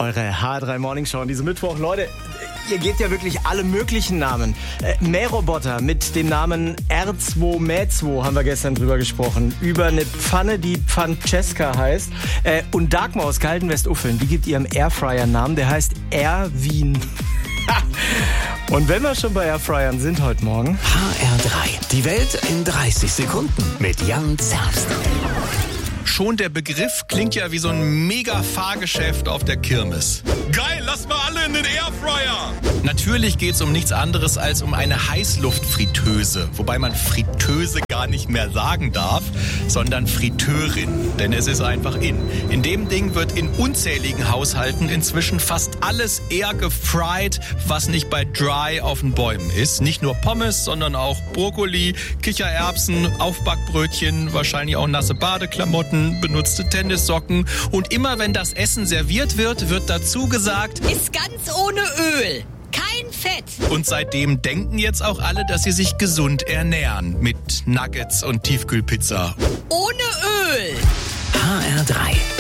Eure HR3 Morning Show an diesem Mittwoch. Leute, ihr gebt ja wirklich alle möglichen Namen. Mähroboter mit dem Namen R2-Mäh2 haben wir gestern drüber gesprochen. Über eine Pfanne, die Pfancheska heißt. Und Dagmar aus Galden-Westuffeln, die gibt ihrem Airfryer einen Namen, der heißt Airwin. Und wenn wir schon bei Airfryern sind heute Morgen. HR3, die Welt in 30 Sekunden mit Jan Zerbst. Schon der Begriff klingt ja wie so ein Mega-Fahrgeschäft auf der Kirmes. Geil, lass mal alle in den Airfryer! Natürlich geht es um nichts anderes als um eine Heißluftfritteuse. Wobei man Fritteuse gar nicht mehr sagen darf, sondern Fritteurin. Denn es ist einfach in. In dem Ding wird in unzähligen Haushalten inzwischen fast alles air gefried, was nicht bei Dry auf den Bäumen ist. Nicht nur Pommes, sondern auch Brokkoli, Kichererbsen, Aufbackbrötchen, wahrscheinlich auch nasse Badeklamotten, benutzte Tennissocken. Und immer wenn das Essen serviert wird, wird dazu gesagt, ist ganz ohne Öl. Kein Fett. Und seitdem denken jetzt auch alle, dass sie sich gesund ernähren. Mit Nuggets und Tiefkühlpizza. Ohne Öl. HR3,